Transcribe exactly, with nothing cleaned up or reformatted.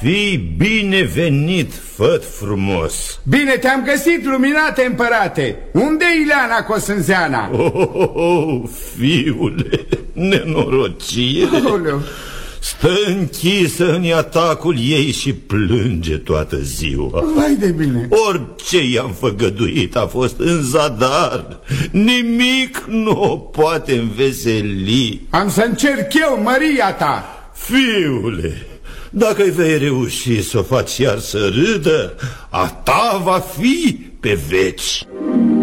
Fii binevenit, făt frumos. Bine te-am găsit, luminate împărate. Unde-i Ileana Cosânzeana? Oh, oh, oh, fiule, nenorocire. Aoleu. Stă închisă în atacul ei și plânge toată ziua. Vai de bine. Orice i-am făgăduit a fost în zadar. Nimic nu o poate înveseli. Am să încerc eu, măria ta. Fiule, dacă vei reuși să o faci iar să râdă, a ta va fi pe veci.